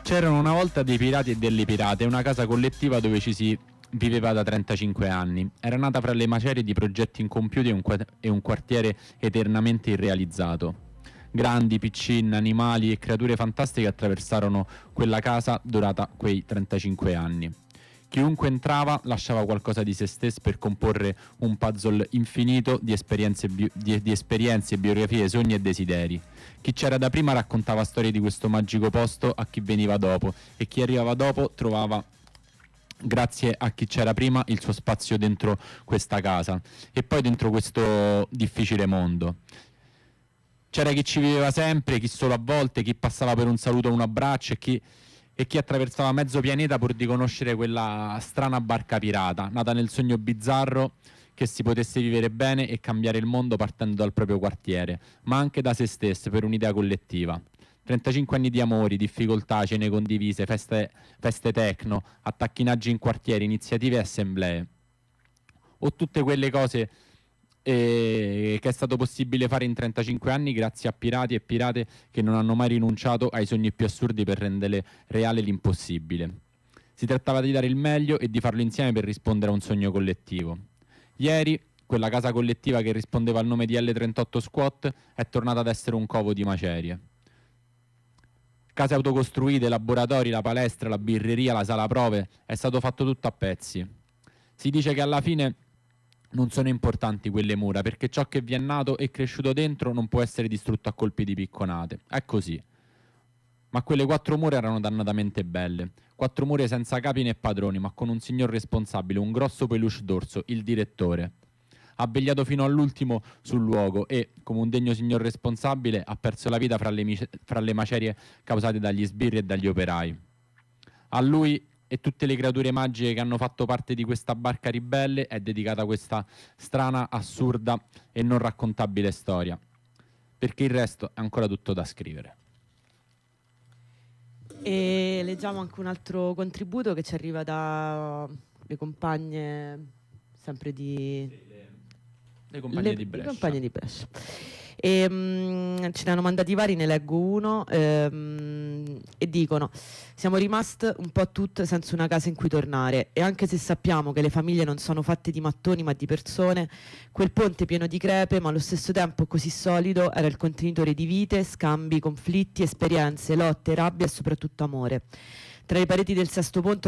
C'erano una volta dei pirati e delle pirate, una casa collettiva dove ci si viveva da 35 anni. Era nata fra le macerie di progetti incompiuti e un quartiere eternamente irrealizzato. Grandi, piccine, animali e creature fantastiche attraversarono quella casa durata quei 35 anni. Chiunque entrava lasciava qualcosa di se stesso per comporre un puzzle infinito di esperienze, biografie, sogni e desideri. Chi c'era da prima raccontava storie di questo magico posto a chi veniva dopo, e chi arrivava dopo trovava, grazie a chi c'era prima, il suo spazio dentro questa casa e poi dentro questo difficile mondo. C'era chi ci viveva sempre, chi solo a volte, chi passava per un saluto o un abbraccio e chi attraversava mezzo pianeta pur di conoscere quella strana barca pirata, nata nel sogno bizzarro che si potesse vivere bene e cambiare il mondo partendo dal proprio quartiere, ma anche da se stesso per un'idea collettiva. 35 anni di amori, difficoltà, cene condivise, feste techno, attacchinaggi in quartieri, iniziative e assemblee. O tutte quelle cose che è stato possibile fare in 35 anni grazie a pirati e pirate che non hanno mai rinunciato ai sogni più assurdi per rendere reale l'impossibile. Si trattava di dare il meglio e di farlo insieme per rispondere a un sogno collettivo. Ieri, quella casa collettiva che rispondeva al nome di L38 Squad è tornata ad essere un covo di macerie. Case autocostruite, laboratori, la palestra, la birreria, la sala prove, è stato fatto tutto a pezzi. Si dice che alla fine non sono importanti quelle mura, perché ciò che vi è nato e cresciuto dentro non può essere distrutto a colpi di picconate. È così. Ma quelle 4 mura erano dannatamente belle. 4 mura senza capi né padroni, ma con un signor responsabile, un grosso peluche d'orso, il direttore. Ha vegliato fino all'ultimo sul luogo e, come un degno signor responsabile, ha perso la vita fra le macerie causate dagli sbirri e dagli operai. A lui e tutte le creature magiche che hanno fatto parte di questa barca ribelle è dedicata questa strana, assurda e non raccontabile storia, perché il resto è ancora tutto da scrivere. E leggiamo anche un altro contributo che ci arriva dalle compagne sempre di le compagne di Brescia. Le compagne di Brescia. Ce ne hanno mandati vari, ne leggo uno e dicono: siamo rimasti un po' tutte senza una casa in cui tornare, e anche se sappiamo che le famiglie non sono fatte di mattoni ma di persone, quel ponte pieno di crepe ma allo stesso tempo così solido era il contenitore di vite, scambi, conflitti, esperienze, lotte, rabbia e soprattutto amore. Tra le pareti del sesto ponte